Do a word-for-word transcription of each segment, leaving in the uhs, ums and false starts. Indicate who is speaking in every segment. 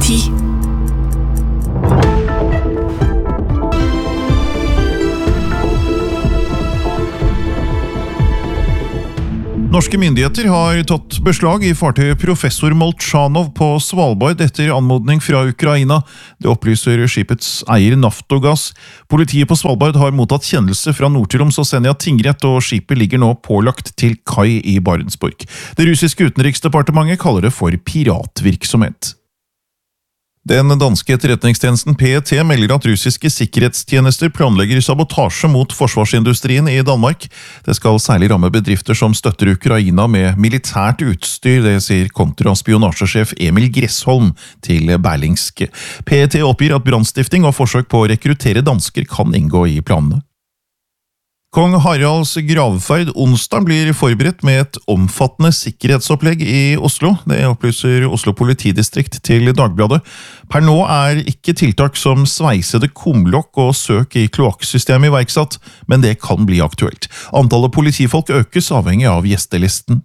Speaker 1: ti.
Speaker 2: Norske myndigheter har tatt beslag i fartøyet Professor Molchanov på Svalbard etter anmodning fra Ukraina. Det opplyser skipets eier Naftogaz. Politiet på Svalbard har mottatt kjennelse fra Nord-Troms og Senja tingrett, og skipet ligger nå pålagt til kai i Barentsburg. Det russiske utenriksdepartementet kaller det for piratvirksomhet. Den danske etterretningstjenesten P E T melder at russiske sikkerhetstjenester planlegger sabotasje mot forsvarsindustrien i Danmark. Det skal særlig ramme bedrifter som støtter Ukraina med militært utstyr, det sier kontraspionasjesjef Emil Gressholm til Berlingske. P E T oppgir at brannstifting og forsøk på å rekruttere dansker kan inngå i planene. Kong Haralds gravferd onsdag blir forberedt med et omfattende sikkerhetsopplegg i Oslo. Det opplyser Oslo politidistrikt til Dagbladet. Per nå er ikke tiltak som sveisede kumlokk og søk i kloakksystemet iverksatt, men det kan bli aktuelt. Antallet politifolk økes avhengig av gjestelisten.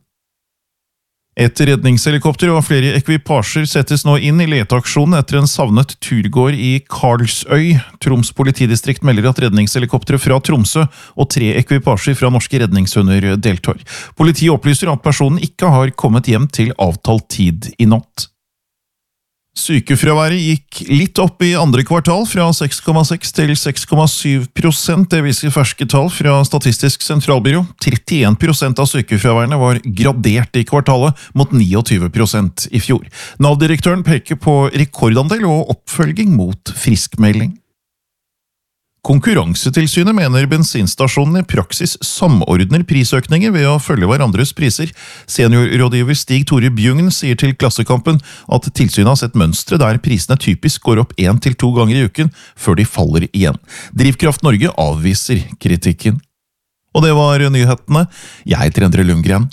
Speaker 2: Et redningshelikopter og flere ekvipasjer settes nå inn i leteaksjonen etter en savnet turgåer i Karlsøy. Troms politidistrikt melder at redningshelikoptere fra Tromsø og tre ekvipasjer fra norske redningshunder deltar. Politiet opplyser at personen ikke har kommet hjem til avtalt tid i natt. Sykefraværet gikk litt opp i andre kvartal, fra seks komma seks til seks komma syv prosent. Det viser ferske tall fra Statistisk sentralbyrå. trettien prosent av sykefraværene var gradert i kvartalet, mot tjueni prosent i fjor. Nav-direktøren peker på rekordandel og oppfølging mot friskmelding. Konkurransetilsynet mener bensinstasjonene i praksis samordner prisøkninger ved å følge hverandres priser. Seniorrådgiver Stig Tore Bjugn sier til Klassekampen at tilsynet har sett mønstre der prisene typisk går opp en til to ganger i uken, før de faller igjen. Drivkraft Norge avviser kritikken. Og det var nyhetene. Jeg heter Endre Lundgren.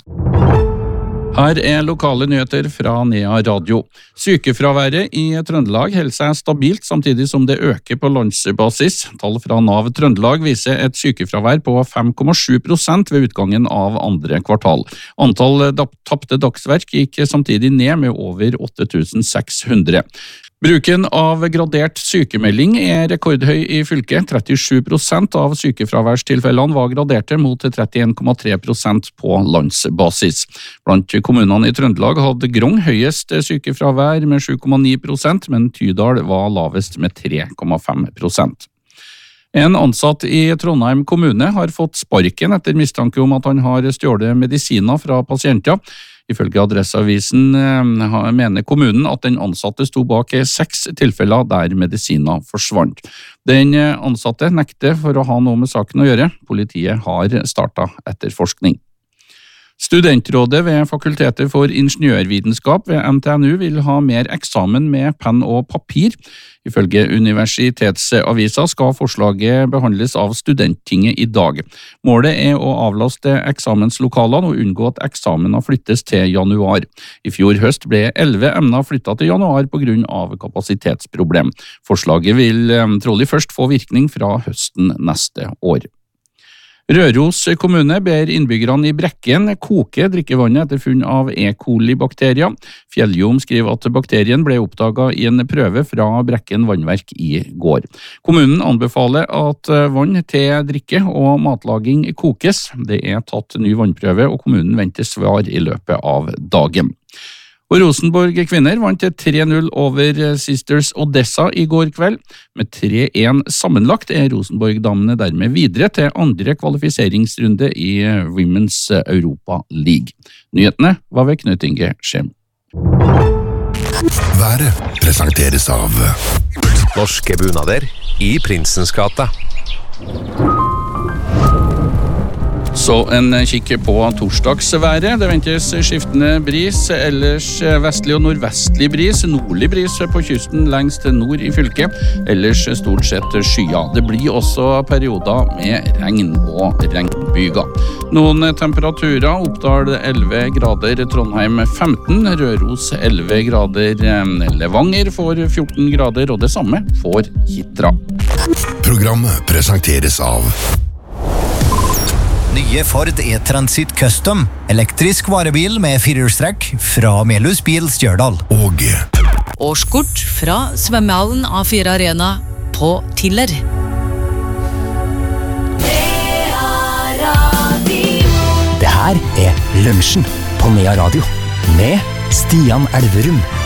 Speaker 3: Her er lokale nyheter fra Nea Radio. Sykefraværet i Trøndelag holder seg stabilt, samtidig som det øker på landsbasis. Tall fra Nav Trøndelag viser et sykefravær på fem komma sju prosent ved utgangen av andre kvartal. Antall tapte dagsverk gikk samtidig ned med over åtte tusen seks hundre. Bruken av gradert sykemelding er rekordhøy i fylket. trettisju prosent av sykefraværstilfellene var graderte mot trettien komma tre prosent på landsbasis. Blant kommunene i Trøndelag hadde Grong høyest sykefravær med sju komma ni prosent, men Tydal var lavest med tre komma fem prosent. En ansatt i Trondheim kommune har fått sparken etter mistanke om at han har stjålet medisiner fra pasienter. Ifølge Adresseavisen mener kommunen at den ansatte sto bak seks tilfeller der medisiner forsvant. Den ansatte nekter for å ha noe med saken å gjøre. Politiet har startet etterforskning. Studentrådet ved Fakultetet for ingeniørvitenskap ved N T N U vil ha mer eksamen med penn og papir. Ifølge Universitetsavisa skal forslaget behandles av Studenttinget i dag. Målet er å avlaste eksamenslokalene og unngå at eksamener flyttes til januar. I fjor høst ble elleve emner flyttet til januar på grunn av kapasitetsproblem. Forslaget vil trolig først få virkning fra høsten neste år. Røros kommune ber innbyggerne i Brekken koke drikkevannet etter funn av E. coli-bakterier. Fjelljom skriver at bakterien ble oppdaget i en prøve fra Brekken vannverk i går. Kommunen anbefaler at vann til drikke og matlaging kokes. Det er tatt ny vannprøve, og kommunen venter svar i løpet av dagen. Og Rosenborg kvinner vant tre null over Sisters Odessa i går kveld. Med tre én sammenlagt er Rosenborg-damene dermed videre til andre kvalifiseringsrunde i Women's Europa League. Nyhetene var ved Knut Inge Skjem.
Speaker 4: Været presenteres av Norske bunader i Prinsens gate.
Speaker 3: Så en kikk på torsdagsværet. Det ventes skiftende bris, ellers vestlig og nordvestlig bris, nordlig bris på kysten lengst nord i fylket, ellers stort sett skya. Det blir også perioder med regn og regnbyger. Noen temperaturer: Oppdal elleve grader, Trondheim femten, Røros elleve grader, Levanger får fjorten grader, og det samme får Hitra.
Speaker 4: Programmet presenteres av
Speaker 5: Nye Ford E-Transit Custom, elektrisk varebil med firehjulstrekk fra Melhus Bil Stjørdal.
Speaker 4: Og
Speaker 1: årskort fra svømmehallen A fire Arena på Tiller.
Speaker 5: Det her er Lunsjen på Nea Radio med Stian Elverum.